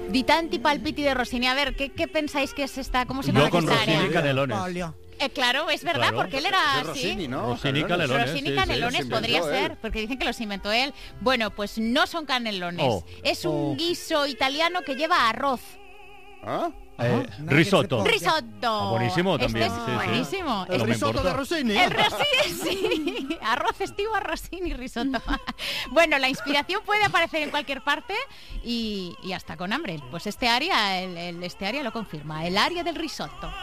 Di tanti palpiti de Rossini. A ver, ¿qué pensáis que es esta? ¿Cómo se llama Yo con esta Rossini área? Canelones. Claro, es verdad, Claro. porque él era Es Rossini, así. ¿no? Rossini Canelones. Rossini sí, Canelones sí, podría inventó ser, él. porque dicen que los inventó él. Bueno, pues no son canelones. Oh. Es un guiso italiano que lleva arroz. ¿Ah? Risotto. Risotto. Buenísimo también. Este es sí, sí. buenísimo. No ¿El me risotto importa. de Rossini? El Rossini, sí. Arroz estivo, Rossini, risotto. Bueno, la inspiración puede aparecer en cualquier parte y hasta con hambre. Pues este área lo confirma, el área del risotto.